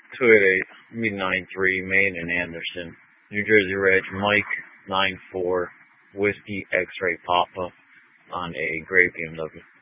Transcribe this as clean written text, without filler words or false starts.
Toyota B93 made in Anderson, New Jersey Reg Mike 94 Whiskey X-Ray Papa on a gray BMW.